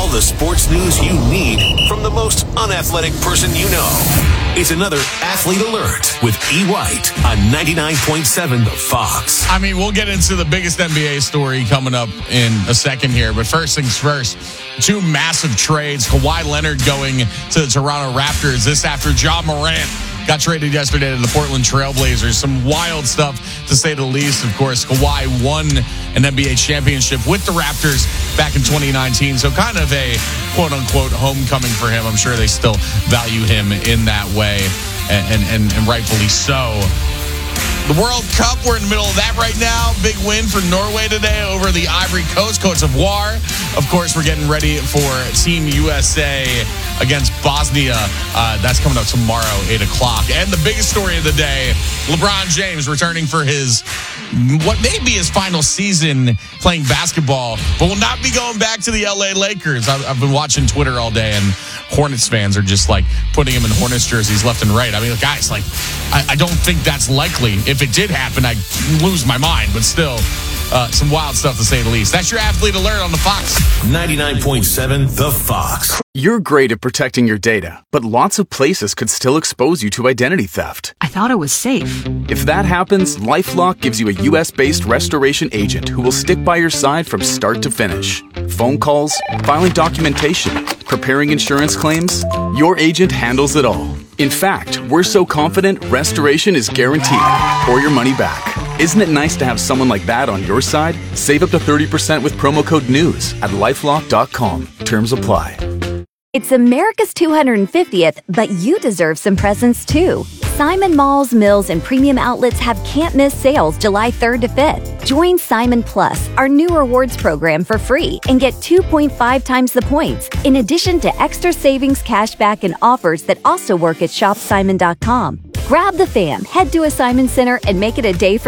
the sports news you need from the most unathletic person you know. It's another Athlete Alert with E. White on 99.7 The Fox. I mean, we'll get into the biggest NBA story coming up in a second here, but first things first, two massive trades. Kawhi Leonard going to the Toronto Raptors. This after Ja Morant got traded yesterday to the Portland Trailblazers. Some wild stuff, to say the least. Of course, Kawhi won an NBA championship with the Raptors back in 2019, so kind of a quote-unquote homecoming for him. I'm sure they still value him in that way, and rightfully so. The World Cup, we're in the middle of that right now. Big win for Norway today over the Ivory Coast, Côte d'Ivoire. Of course, we're getting ready for Team USA against Bosnia. That's coming up tomorrow, 8 o'clock. And the biggest story of the day, LeBron James returning for what may be his final season playing basketball, but will not be going back to the LA Lakers. I've been watching Twitter all day, and Hornets fans are just like putting him in Hornets jerseys left and right. I mean, guys, like, I don't think that's likely. If it did happen, I'd lose my mind, but still, some wild stuff to say the least. That's your Athlete Alert on the Fox. 99.7 The Fox. You're great at protecting your data, but lots of places could still expose you to identity theft. I thought it was safe. If that happens, LifeLock gives you a U.S.-based restoration agent who will stick by your side from start to finish. Phone calls, filing documentation, preparing insurance claims, your agent handles it all. In fact, we're so confident restoration is guaranteed or your money back. Isn't it nice to have someone like that on your side? Save up to 30% with promo code NEWS at LifeLock.com. Terms apply. It's America's 250th, but you deserve some presents too. Simon Malls, Mills, and Premium Outlets have can't-miss sales July 3rd to 5th. Join Simon Plus, our new rewards program, for free and get 2.5 times the points, in addition to extra savings, cashback, and offers that also work at ShopSimon.com. Grab the fam, head to a Simon Center, and make it a day for